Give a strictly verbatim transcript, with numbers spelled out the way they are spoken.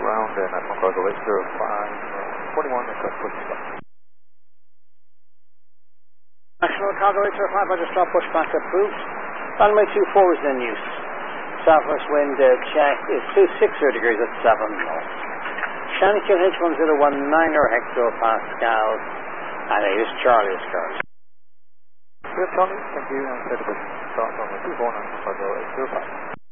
ground and I'm on cargo eight zero five, uh, forty-one, request push back. National cargo eight zero five, Roger, stop pushback approved. Runway two four is in use. Southwest wind uh, check is two six zero degrees at seven knots. Shannon Q H one zero one nine hectopascals, and it is Charlie Oscar. Good, Charlie, thank you, and set the start on the two four nine, cargo eight zero five.